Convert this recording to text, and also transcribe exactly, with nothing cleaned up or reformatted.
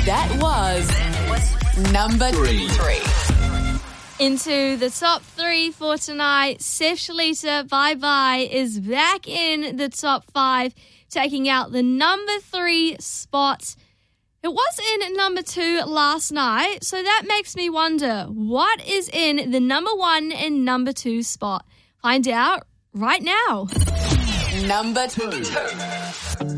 That was number three. three. Into the top three for tonight, Seth Shalita, Bye Bye, is back in the top five, taking out the number three spot. It was in number two last night, so that makes me wonder, what is in the number one and number two spot? Find out right now. Number two.